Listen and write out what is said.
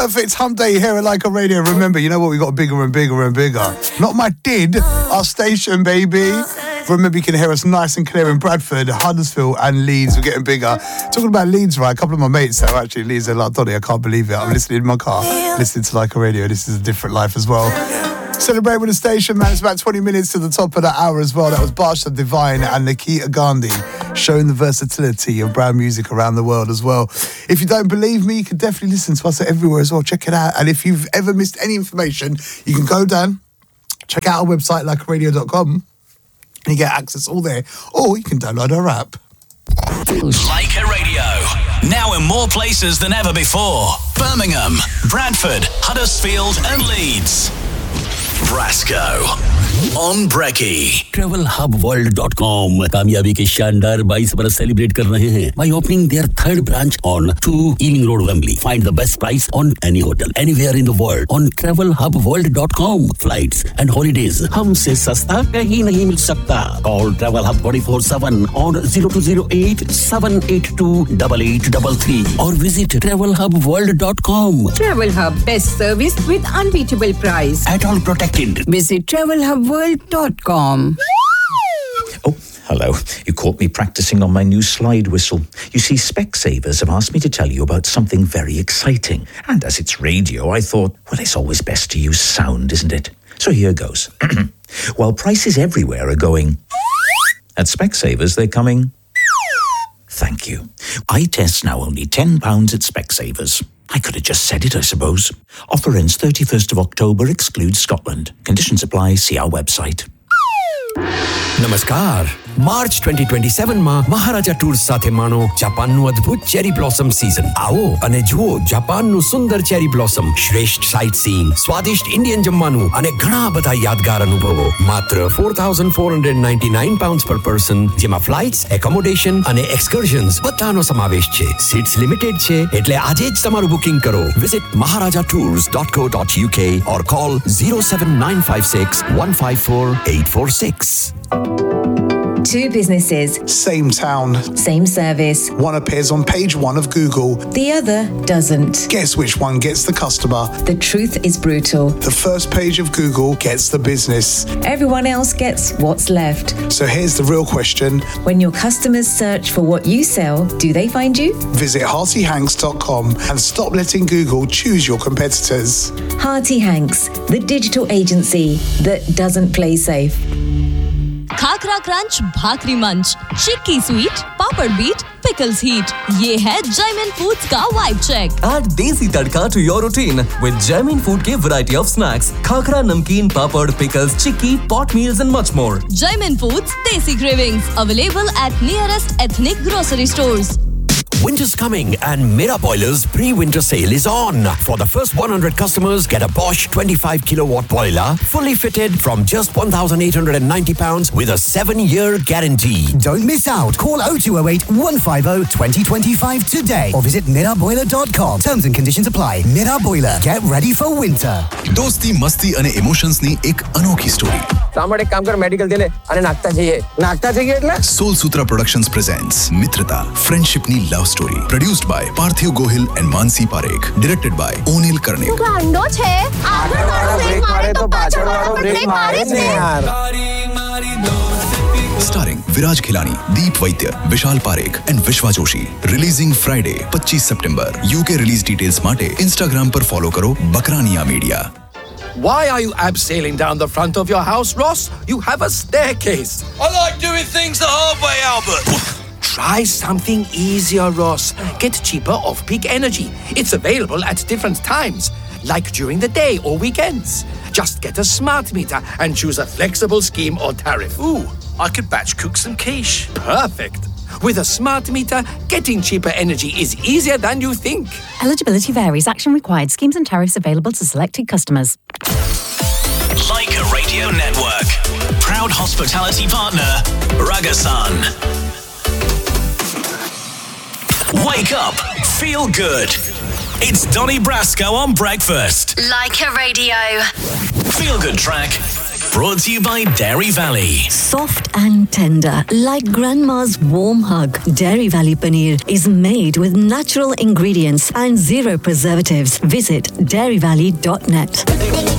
Perfect hump day here at Like a Radio. Remember, you know what? We got bigger and bigger and bigger. Not my did, our station, baby. Remember, you can hear us nice and clear in Bradford, Huddersfield and Leeds. We're getting bigger. Talking about Leeds, right? A couple of my mates that are actually Leeds, they're like, Donny, I can't believe it. I'm listening in my car, listening to Like a Radio. This is a different life as well. Celebrate with the station, man. It's about 20 minutes to the top of the hour as well. That was Barsha Divine and Nikita Gandhi showing the versatility of brown music around the world as well. If you don't believe me, you can definitely listen to us everywhere as well. Check it out. And if you've ever missed any information, you can go down, check out our website, likeradio.com, and you get access all there. Or you can download our app. Like a Radio. Now in more places than ever before. Birmingham, Bradford, Huddersfield and Leeds. Brasco on Brecky. TravelHubWorld.com कामयाबी के शानदार 22 बरस celebrate कर रहे हैं by opening their third branch on 2 Ealing Road, Wembley. Find the best price on any hotel anywhere in the world on TravelHubWorld.com. Flights and holidays हमसे सस्ता कहीं नहीं मिल सकता. Call Travel Hub 24/7 on 0208-782-8833 or visit TravelHubWorld.com. Travel Hub, best service with unbeatable price. At all protected. Visit TravelHubWorld.com. Oh, hello. You caught me practicing on my new slide whistle. You see, Specsavers have asked me to tell you about something very exciting. And as it's radio, I thought, well, it's always best to use sound, isn't it? So here goes. While prices everywhere are going, at Specsavers, they're coming. Thank you. Eye tests now only £10 at Specsavers. I could have just said it, I suppose. Offer ends 31st of October, excludes Scotland. Conditions apply, see our website. નમસ્કાર March 2027 માં મહારાજા tours સાથે માણો જાપાનનું અદ્ભુત cherry blossom season. આવો અને જુઓ જાપાનનું સુંદર cherry blossom, શ્રેષ્ઠ site seeing, સ્વાદિષ્ટ ઇન્ડિયન જમવાનું અને ઘણા બધા યાદગાર અનુભવો. માત્ર £4,499 per person, જેમાં ફ્લાઇટ્સ, એકોમોડેશન અને એક્સકર્ઝન્સ બધાનો સમાવેશ છે. સીટ્સ લિમિટેડ છે, એટલે આજે જ તમારું બુકિંગ કરો. Visit maharajatours.co.uk or call 07956 154 846. Two businesses. Same town. Same service. One appears on page 1 of Google. The other doesn't. Guess which one gets the customer? The truth is brutal. The first page of Google gets the business. Everyone else gets what's left. So here's the real question. When your customers search for what you sell, do they find you? Visit HeartyHanks.com and stop letting Google choose your competitors. Hearty Hanks, the digital agency that doesn't play safe. Khakhra crunch, भाकरी मंच, चिक्की sweet, पापड़ beat, pickles heat. ये है Jaimin Foods का vibe check. Add desi tadka to your routine with Jaimin Food के variety of snacks, khakra, namkeen, papad, pickles, chikki, pot meals and much more. Jaimin Foods Desi Cravings, available at nearest ethnic grocery stores. Winter's coming and Mera Boiler's pre-winter sale is on. For the first 100 customers, get a Bosch 25 kilowatt boiler, fully fitted from just £1,890 with a 7-year guarantee. Don't miss out. Call 0208 150 2025 today or visit meraboiler.com. Terms and conditions apply. Mera Boiler. Get ready for winter. દોસ્તી મસ્તી અને ઇમોશન્સની એક અનોખી story. સાંભળ, એક કામ કર, medical દે લે અને નાખતા જઈએ. નાખતા જઈએ એટલે સોલ સૂત્રા પ્રોડક્શન્સ પ્રેઝન્ટ્સ મિત્રતા ફ્રેન્ડશિપની love story. Produced by Parthiv Gohil and Mansi Parekh. Directed by ઓનિલ Karnik. ગાંડો છે, આગળવાળો બ્રેક મારે તો પાછળવાળો બ્રેક મારે જ ને યાર. Starring Viraj Khilani, Deep Vaidya, Vishal Parekh and Vishwa Joshi. Releasing Friday, 25 September. UK release details માટે Instagram પર follow કરો Bakrania Media. Why are you abseiling down the front of your house, Ross? You have a staircase. I like doing things the hard way, Albert. Try something easier, Ross. Get cheaper off-peak energy. It's available at different times, like during the day or weekends. Just get a smart meter and choose a flexible scheme or tariff. Ooh, I could batch cook some quiche. Perfect. With a smart meter, getting cheaper energy is easier than you think. Eligibility varies. Action required. Schemes and tariffs available to selected customers. Like a Radio Network. Proud hospitality partner, Ragasan. Wake up. Feel good. It's Donny Brasco on breakfast. Like a Radio. Feel good track Brought to you by Dairy Valley. Soft and tender, like grandma's warm hug. Dairy Valley paneer is made with natural ingredients and zero preservatives. Visit dairyvalley.net.